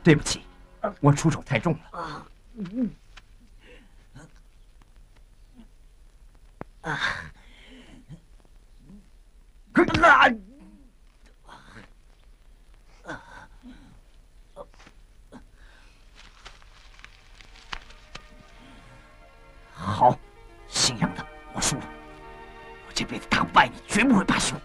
对不起，我出手太重了。好，姓杨的，我输了。我这辈子打不败你，绝不会罢休。